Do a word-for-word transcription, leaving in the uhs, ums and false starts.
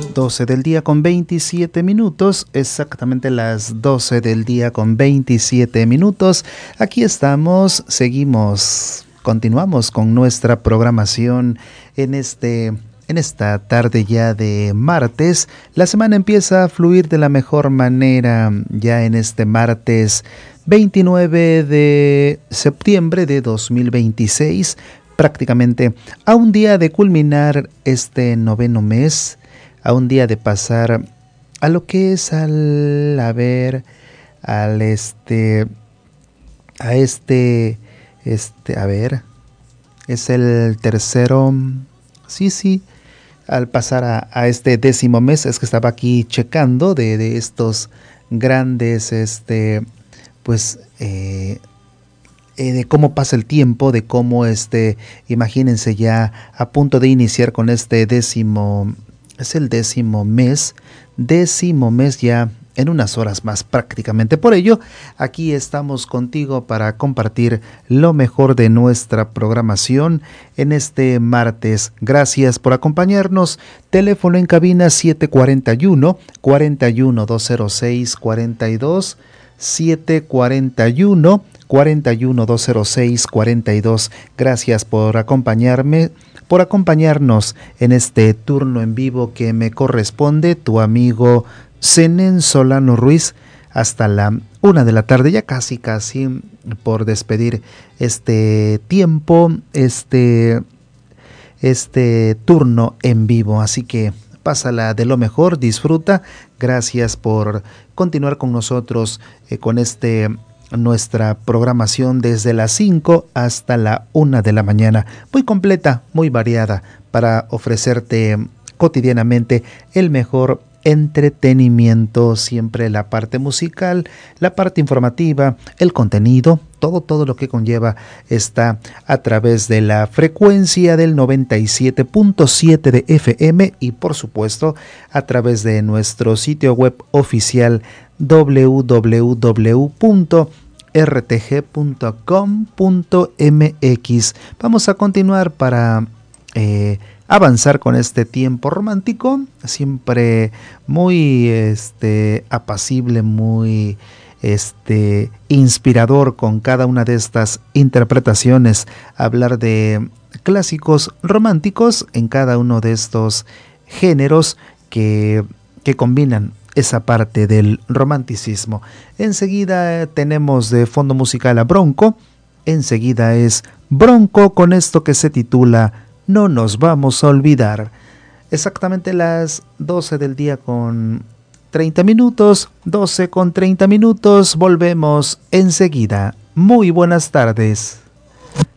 doce del día con veintisiete minutos, exactamente las doce del día con veintisiete minutos. Aquí estamos, seguimos, continuamos con nuestra programación en este en esta tarde ya de martes. La semana empieza a fluir de la mejor manera ya en este martes veintinueve de septiembre de dos mil veintiséis, prácticamente a un día de culminar este noveno mes, a un día de pasar a lo que es al, a ver, al este, a este, este, a ver, es el tercero, sí, sí, al pasar a, a este décimo mes, es que estaba aquí checando de, de estos grandes, este, pues, eh, eh, de cómo pasa el tiempo, de cómo, este, imagínense ya a punto de iniciar con este décimo. Es el décimo mes, décimo mes ya en unas horas más prácticamente. Por ello, aquí estamos contigo para compartir lo mejor de nuestra programación en este martes. Gracias por acompañarnos. Teléfono en cabina siete cuarenta y uno, cuarenta y uno, doscientos seis, cuarenta y dos, siete cuarenta y uno, cuarenta y uno, doscientos seis, cuarenta y dos. Gracias por acompañarme. por acompañarnos en este turno en vivo que me corresponde, tu amigo Zenén Solano Ruiz, hasta la una de la tarde, ya casi casi por despedir este tiempo, este, este turno en vivo. Así que pásala de lo mejor, disfruta. Gracias por continuar con nosotros eh, con este nuestra programación desde las cinco hasta la una de la mañana, muy completa, muy variada, para ofrecerte cotidianamente el mejor entretenimiento, siempre la parte musical, la parte informativa, el contenido, todo, todo lo que conlleva está a través de la frecuencia del noventa y siete punto siete de F M y por supuesto a través de nuestro sitio web oficial w w w punto r t g punto com punto m x. Vamos a continuar para eh, avanzar con este tiempo romántico, siempre muy este, apacible, muy este, inspirador con cada una de estas interpretaciones, hablar de clásicos románticos en cada uno de estos géneros que, que combinan esa parte del romanticismo. Enseguida tenemos de fondo musical a Bronco, enseguida es Bronco con esto que se titula No nos vamos a olvidar. Exactamente las doce del día con treinta minutos, doce con treinta minutos, volvemos enseguida. Muy buenas tardes.